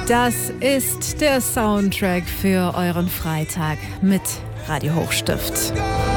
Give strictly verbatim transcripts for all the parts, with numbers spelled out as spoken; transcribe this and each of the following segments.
Das ist der Soundtrack für euren Freitag mit Radio Hochstift.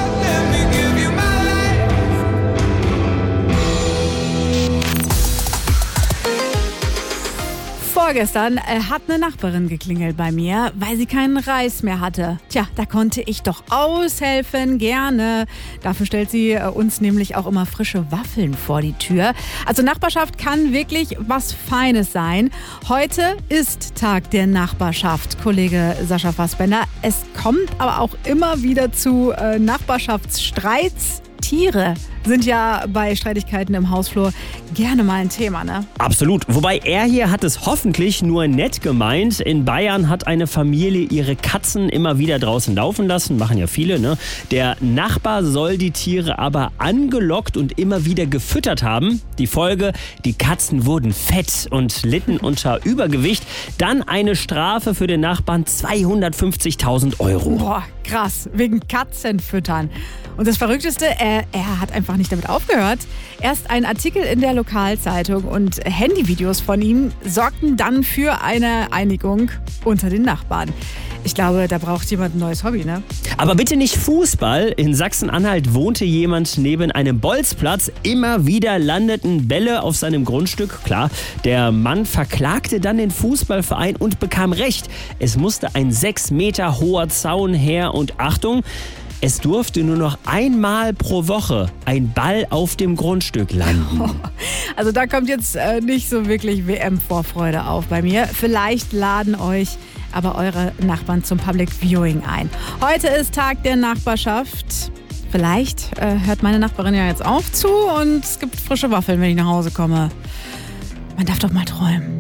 Vorgestern äh, hat eine Nachbarin geklingelt bei mir, weil sie keinen Reis mehr hatte. Tja, da konnte ich doch aushelfen, gerne. Dafür stellt sie äh, uns nämlich auch immer frische Waffeln vor die Tür. Also Nachbarschaft kann wirklich was Feines sein. Heute ist Tag der Nachbarschaft, Kollege Sascha Fassbender. Es kommt aber auch immer wieder zu äh, Nachbarschaftsstreits. Tiere sind ja bei Streitigkeiten im Hausflur gerne mal ein Thema, ne? Absolut. Wobei er hier hat es hoffentlich nur nett gemeint. In Bayern hat eine Familie ihre Katzen immer wieder draußen laufen lassen. Machen ja viele, ne? Der Nachbar soll die Tiere aber angelockt und immer wieder gefüttert haben. Die Folge, die Katzen wurden fett und litten unter Übergewicht. Dann eine Strafe für den Nachbarn, zweihundertfünfzigtausend Euro. Boah, krass. Wegen Katzenfüttern. Und das Verrückteste, er, er hat einfach nicht damit aufgehört. Erst ein Artikel in der Lokalzeitung und Handyvideos von ihm sorgten dann für eine Einigung unter den Nachbarn. Ich glaube, da braucht jemand ein neues Hobby, ne? Aber bitte nicht Fußball. In Sachsen-Anhalt wohnte jemand neben einem Bolzplatz. Immer wieder landeten Bälle auf seinem Grundstück. Klar, der Mann verklagte dann den Fußballverein und bekam Recht. Es musste ein sechs Meter hoher Zaun her und Achtung, es durfte nur noch einmal pro Woche ein Ball auf dem Grundstück landen. Also da kommt jetzt äh, nicht so wirklich W M-Vorfreude auf bei mir. Vielleicht laden euch aber eure Nachbarn zum Public Viewing ein. Heute ist Tag der Nachbarschaft. Vielleicht äh, hört meine Nachbarin ja jetzt auf zu und es gibt frische Waffeln, wenn ich nach Hause komme. Man darf doch mal träumen.